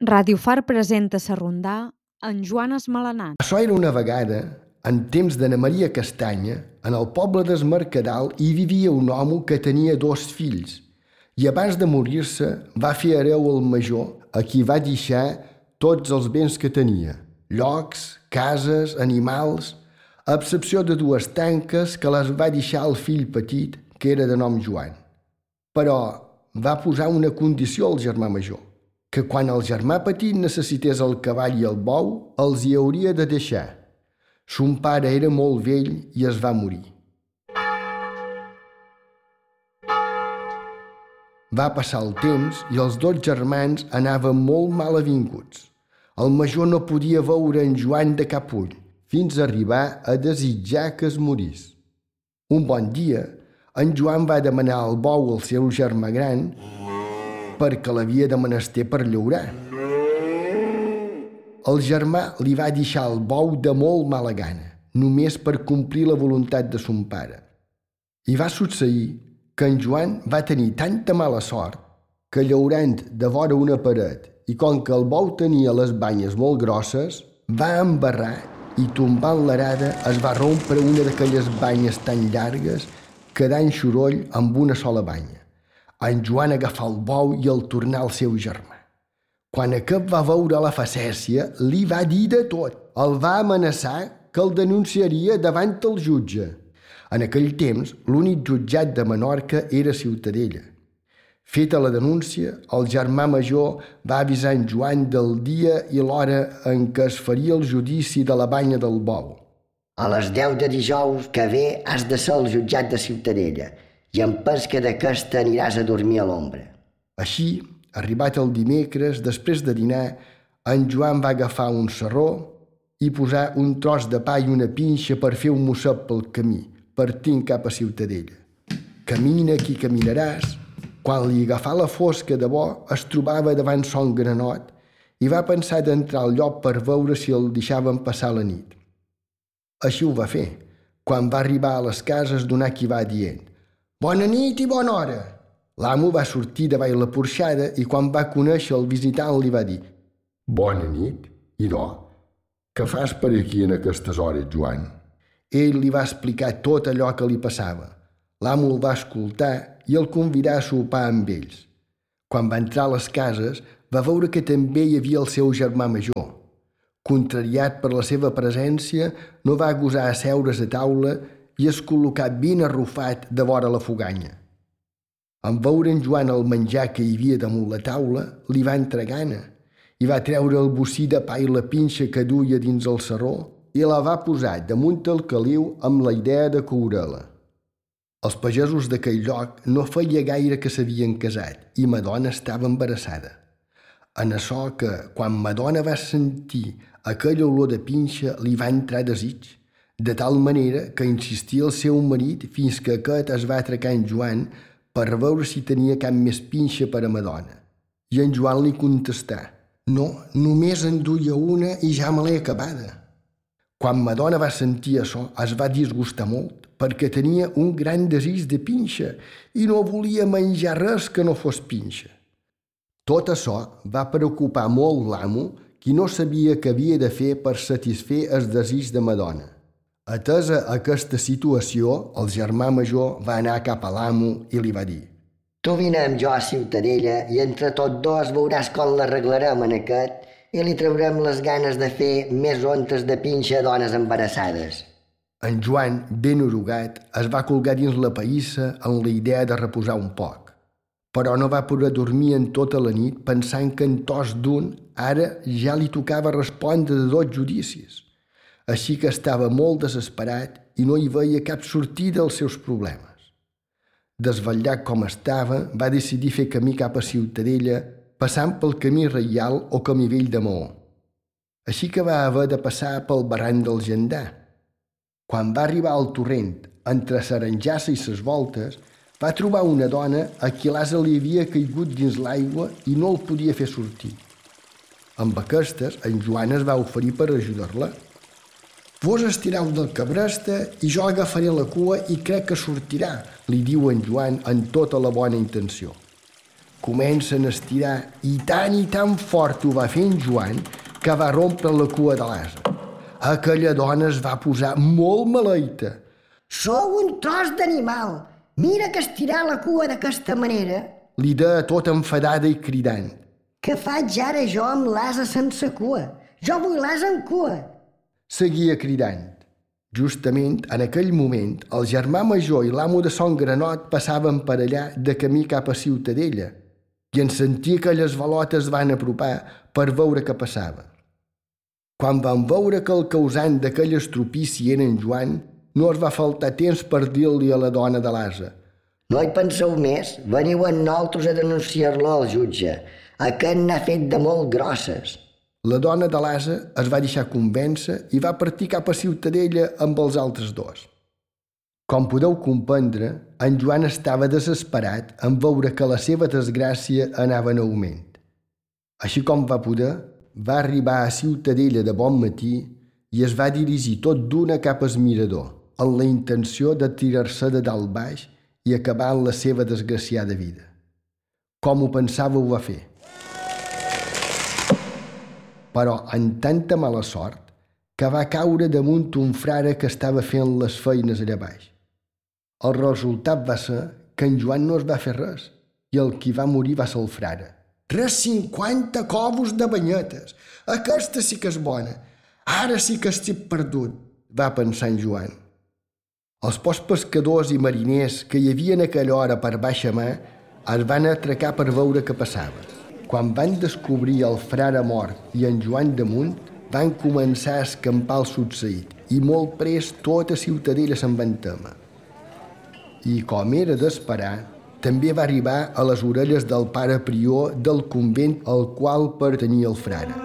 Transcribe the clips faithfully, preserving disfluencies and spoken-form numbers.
Ràdio Far presenta Sarrondà en Joan Esmelenat. Açò era una vegada, en temps d'Anna Maria Castanya, en el poble d'Es Mercadal hi vivia un home que tenia dos fills i abans de morir-se va fer hereu al major, a qui va deixar tots els béns que tenia, llocs, cases, animals, a excepció de dues tanques que les va deixar al fill petit, que era de nom Joan. Però va posar una condició al germà major, que quan el germà petit necessités el cavall i el bou, els hi hauria de deixar. Son pare era molt vell i es va morir. Va passar el temps i els dos germans anaven molt mal avinguts. El major no podia veure en Joan de cap ull, fins a arribar a desitjar que es morís. Un bon dia, en Joan va demanar el bou al seu germà gran perquè l'havia de menester per llaurar. El germà li va deixar el bou de molt mala gana, només per complir la voluntat de son pare. I va succeir que en Joan va tenir tanta mala sort que llaurant de vora una paret i com que el bou tenia les banyes molt grosses, va embarrar i tombant l'arada es va rompre una d'aquelles banyes tan llargues quedant xoroll amb una sola banya. En Joan agafà el bou i el tornà al seu germà. Quan aquest va veure la facècia, li va dir de tot. El va amenaçar que el denunciaria davant el jutge. En aquell temps, l'únic jutjat de Menorca era Ciutadella. Feta la denúncia, el germà major va avisar en Joan del dia i l'hora en què es faria el judici de la banya del bou. A les deu de dijous que ve has de ser al jutjat de Ciutadella i en pesca d'aquesta aniràs a dormir a l'ombra. Així, arribat el dimecres, després de dinar, en Joan va agafar un sarró i posar un tros de pa i una pinxa per fer un mosset pel camí, partint cap a Ciutadella. Camina qui caminaràs. Quan li agafà la fosca de bo, es trobava davant son granot i va pensar d'entrar al lloc per veure si el deixaven passar la nit. Així ho va fer. Quan va arribar a les cases donà qui va dient «Bona nit i bona hora!». L'amo va sortir davall la porxada i quan va conèixer el visitant li va dir «Bona nit, i no? Què fas per aquí en aquestes hores, Joan?» Ell li va explicar tot allò que li passava. L'amo el va escoltar i el convidà a sopar amb ells. Quan va entrar a les cases, va veure que també hi havia el seu germà major. Contrariat per la seva presència, no va gosar asseure's a taula i es col·locà ben arrufat de vora la foganya. En veure en Joan el menjar que hi havia damunt la taula, li va entrar gana i va treure el bocí de pa i la pinxa que duia dins el sarró i la va posar damunt el caliu amb la idea de coure-la. Els pagesos d'aquell lloc no feia gaire que s'havien casat i Madona estava embarassada. En açò que, quan Madona va sentir aquella olor de pinxa, li va entrar desig, de tal manera que insistia el seu marit fins que aquest es va atracar en Joan per veure si tenia cap més pinxa per a Madona. I en Joan li contestà «No, només en duia una i ja me l'he acabada». Quan Madona va sentir això, es va disgustar molt perquè tenia un gran desig de pinxa i no volia menjar res que no fos pinxa. Tot això va preocupar molt l'amo, qui no sabia què havia de fer per satisfer el desig de Madona. Atesa aquesta situació, el germà major va anar cap a l'amo i li va dir Tu vine amb jo a Ciutadella i entre tots dos veuràs com l'arreglarem en aquest i li traurem les ganes de fer més ontes de pinxa a dones embarassades. En Joan, ben orugat, es va colgar dins la païssa amb la idea de reposar un poc. Però no va poder dormir en tota la nit pensant que en tos d'un ara ja li tocava respondre de dos judicis. Així que estava molt desesperat i no hi veia cap sortida als seus problemes. Desvetllat com estava, va decidir fer camí cap a Ciutadella passant pel camí reial o camí vell de Maó. Així que va haver de passar pel barranc del Gendar. Quan va arribar al torrent, entre Saranjassa i ses voltes, va trobar una dona a qui l'ase li havia caigut dins l'aigua i no el podia fer sortir. Amb aquestes, en Joan es va oferir per ajudar-la. «Vos estireu del cabresta i jo agafaré la cua i crec que sortirà», li diu en Joan amb tota la bona intenció. comencen a estirar i tan i tan fort ho va fer en Joan que va rompre la cua de l'ase. Aquella dona es va posar molt maleïta. Sou un tros d'animal! Mira que estirar la cua d'aquesta manera. Li deia tota enfadada i cridant. Què faig ara jo amb l'ase sense cua? Jo vull l'ase amb cua. Seguia cridant. Justament en aquell moment, el germà major i l'amo de Son Granot passaven per allà de camí cap a Ciutadella i en sentir aquelles velotes van apropar per veure què passava. Quan van veure que el causant d'aquell estropici era en Joan, no es va faltar temps per dir-li a la dona de l'ase. No hi penseu més, veniu amb nosaltres a denunciar-lo al jutge. Aquest n'ha fet de molt grosses. La dona de l'ase es va deixar convèncer i va partir cap a Ciutadella amb els altres dos. Com podeu comprendre, en Joan estava desesperat en veure que la seva desgràcia anava en augment. Així com va poder, va arribar a Ciutadella de bon matí i es va dirigir tot d'una cap al mirador, amb la intenció de tirar-se de dalt baix i acabar amb la seva desgraciada vida. Com ho pensava ho va fer. Però en tanta mala sort que va caure damunt un frare que estava fent les feines allà baix. El resultat va ser que en Joan no es va fer res i el qui va morir va ser el frare. Res cinquanta covos de banyetes! Aquesta sí que és bona! Ara sí que estic perdut, va pensar en Joan. Els pocs pescadors i mariners que hi havia en aquella hora per baixa mà es van atracar per veure què passava. Quan van descobrir el frare mort i en Joan damunt, van començar a escampar el succeït i molt prest tota Ciutadella se'n van témer. I, com era d'esperar, també va arribar a les orelles del pare prior del convent al qual pertanyia el frare.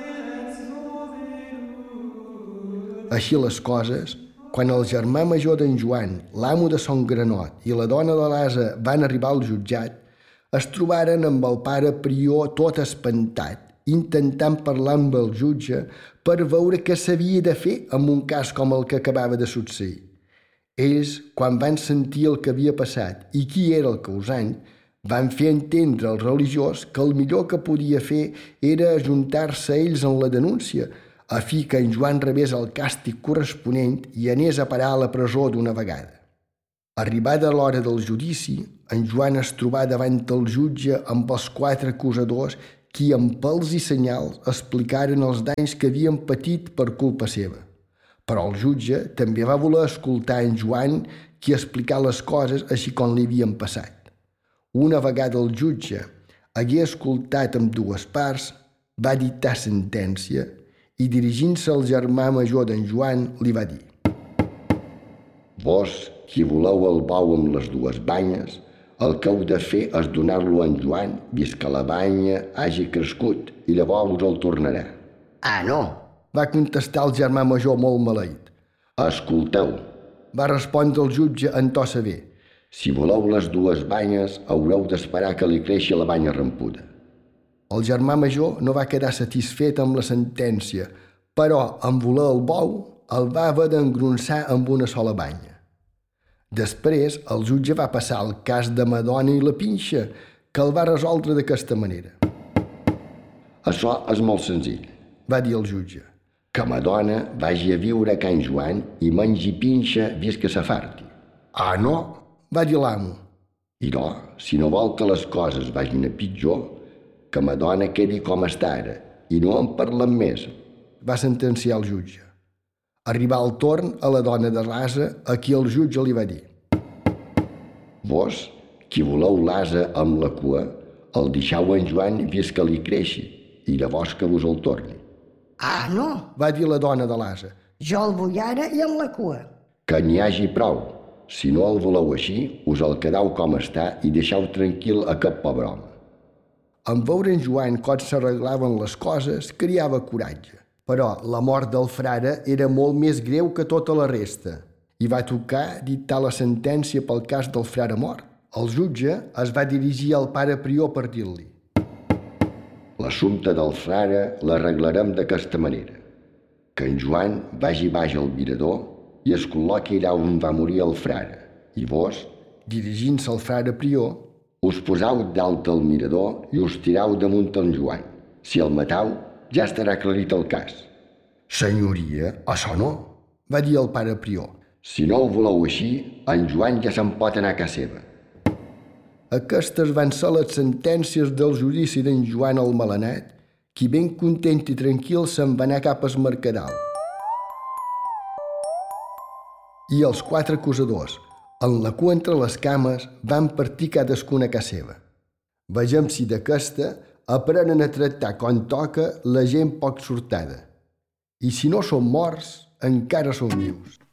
Així les coses, quan el germà major d'en Joan, l'amo de Son Granot i la dona de l'ase van arribar al jutjat, es trobaren amb el pare prior tot espantat, intentant parlar amb el jutge per veure què s'havia de fer en un cas com el que acabava de succeir. Ells, quan van sentir el que havia passat i qui era el causant, van fer entendre al religiós que el millor que podia fer era ajuntar-se ells en la denúncia, a fi que en Joan rebés el càstig corresponent i anés a parar a la presó d'una vegada. Arribada l'hora del judici, en Joan es trobà davant el jutge amb els quatre acusadors qui amb pèls i senyals explicaren els danys que havien patit per culpa seva. Però el jutge també va voler escoltar en Joan qui explicar les coses així com li havien passat. Una vegada el jutge hagué escoltat amb dues parts, va dictar sentència i dirigint-se al germà major d'en Joan li va dir: Vos, qui voleu el bou amb les dues banyes, el que heu de fer és donar-lo a en Joan, vist que la banya hagi crescut, i llavors us el tornarà. Ah, no! Va contestar el germà major molt maleït. Escolteu, Va respondre el jutge en to sever. si voleu les dues banyes, haureu d'esperar que li creixi la banya rampuda. El germà major no va quedar satisfet amb la sentència, però, en voler el bou, el va haver d'engronsar amb una sola banya. Després, el jutge va passar el cas de Madona i la Pinxa, que el va resoldre d'aquesta manera. Això és molt senzill. Va dir el jutge. Que Madona vagi a viure a Can Joan i mengi pinxa vist que s'afarti. Ah, no? Va dir l'amo. I no, si no vol que les coses vagin a pitjor, que Madona quedi com està ara i no en parlem més. Va sentenciar el jutge. Arribà el torn a la dona de l'ase, a qui el jutge li va dir: Vos, qui voleu l'ase amb la cua, el deixeu a en Joan vist que li creixi i llavors que vos el torni. Ah, no! Va dir la dona de l'ase. Jo el vull ara i amb la cua. Que n'hi hagi prou. Si no el voleu així, us el quedeu com està i deixeu tranquil aquest pobre home. En veure en Joan com s'arreglaven les coses, criava coratge. Però la mort del frare era molt més greu que tota la resta i va tocar dictar la sentència pel cas del frare mort. El jutge es va dirigir al pare prior per dir-li: L'assumpte del frare l'arreglarem d'aquesta manera. Que en Joan vagi baix al mirador i es col·loqui allà on va morir el frare, i vos, dirigint-se al frare prior, Us posau dalt del mirador i us tirau damunt en Joan. Si el matau, ja estarà aclarit el cas. Senyoria, això no, va dir el pare prior. Si no ho voleu així, en Joan ja se'n pot anar a casa seva. Aquestes van ser les sentències del judici d'en Joan el Melanet, qui ben content i tranquil se'n va anar cap al Mercadal. I els quatre acusadors, en la cua entre les cames, van partir cadascuna a casa seva. Vegem si d'aquesta aprenen a tractar com toca la gent poc sortada. I si no són morts, encara són vius.